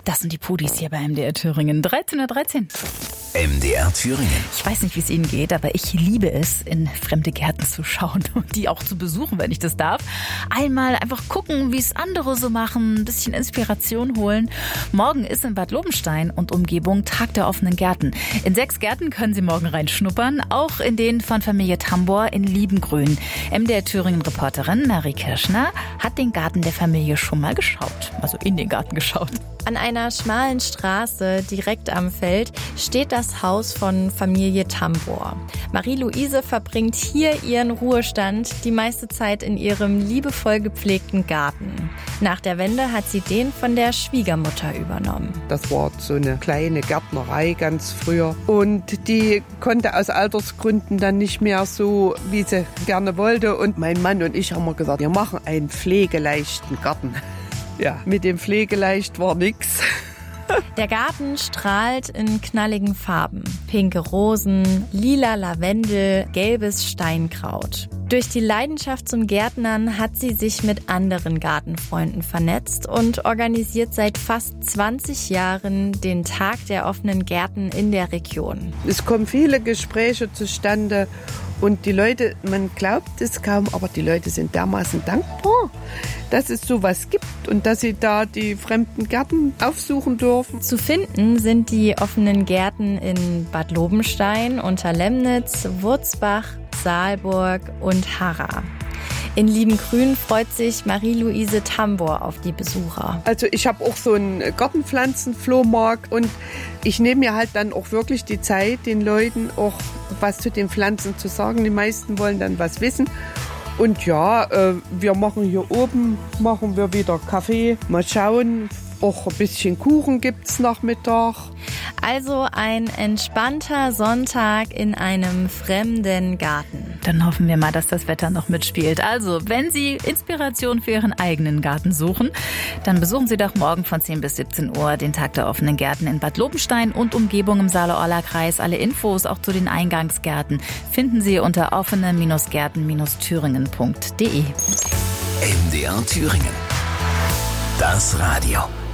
Das sind die Pudis hier bei MDR Thüringen. 13:13 MDR Thüringen. Ich weiß nicht, wie es Ihnen geht, aber ich liebe es, in fremde Gärten zu schauen und die auch zu besuchen, wenn ich das darf. Einmal einfach gucken, wie es andere so machen, ein bisschen Inspiration holen. Morgen ist in Bad Lobenstein und Umgebung Tag der offenen Gärten. In 6 Gärten können Sie morgen reinschnuppern, auch in den von Familie Tambor in Liebengrün. MDR Thüringen-Reporterin Marie Kirschner hat den Garten der Familie schon mal geschaut, also in den Garten geschaut. An einer schmalen Straße direkt am Feld steht das Haus von Familie Tambor. Marie-Luise verbringt hier ihren Ruhestand die meiste Zeit in ihrem liebevoll gepflegten Garten. Nach der Wende hat sie den von der Schwiegermutter übernommen. Das war so eine kleine Gärtnerei ganz früher. Und die konnte aus Altersgründen dann nicht mehr so, wie sie gerne wollte. Und mein Mann und ich haben gesagt, wir machen einen pflegeleichten Garten. Ja, mit dem Pflegeleicht war nix. Der Garten strahlt in knalligen Farben. Pinke Rosen, lila Lavendel, gelbes Steinkraut. Durch die Leidenschaft zum Gärtnern hat sie sich mit anderen Gartenfreunden vernetzt und organisiert seit fast 20 Jahren den Tag der offenen Gärten in der Region. Es kommen viele Gespräche zustande und die Leute, man glaubt es kaum, aber die Leute sind dermaßen dankbar, dass es sowas gibt und dass sie da die fremden Gärten aufsuchen dürfen. Zu finden sind die offenen Gärten in Bad Lobenstein, Unterlemnitz, Wurzbach, Saalburg und Harra. In Liebengrün freut sich Marie-Luise Tambor auf die Besucher. Also ich habe auch so einen Gartenpflanzenflohmarkt und ich nehme mir halt dann auch wirklich die Zeit, den Leuten auch was zu den Pflanzen zu sagen. Die meisten wollen dann was wissen. Und ja, wir machen hier oben, wieder Kaffee. Mal schauen, auch ein bisschen Kuchen gibt's Nachmittag. Also ein entspannter Sonntag in einem fremden Garten. Dann hoffen wir mal, dass das Wetter noch mitspielt. Also, wenn Sie Inspiration für Ihren eigenen Garten suchen, dann besuchen Sie doch morgen von 10 bis 17 Uhr den Tag der offenen Gärten in Bad Lobenstein und Umgebung im Saale-Orla-Kreis. Alle Infos auch zu den Eingangsgärten finden Sie unter offene-gärten-thüringen.de. MDR Thüringen. Das Radio.